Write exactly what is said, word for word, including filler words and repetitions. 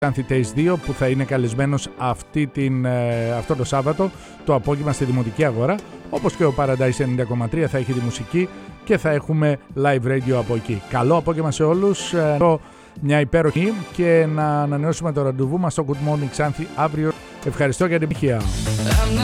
Taste δύο που θα είναι καλεσμένος αυτή την, ε, αυτό το Σάββατο το απόγευμα στη Δημοτική Αγορά, όπως και ο Paradise ενενήντα κόμμα τρία θα έχει τη μουσική και θα έχουμε live radio από εκεί. Καλό απόγευμα σε όλους, ε, μια υπέροχη και να ανανεώσουμε το ραντεβού μας στο Good Morning Xanthi αύριο. Ευχαριστώ για την επιτυχία.